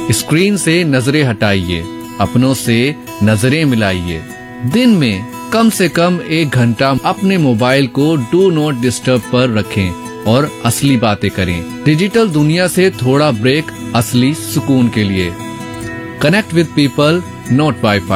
Screen से नजरें हटाइए, अपनों से नजरें मिलाइए। दिन में कम से कम 1 घंटा अपने मोबाइल को डू नॉट डिस्टर्ब पर रखें और असली बातें करें। डिजिटल दुनिया से थोड़ा ब्रेक असली सुकून के लिए। Connect with people, not wifi.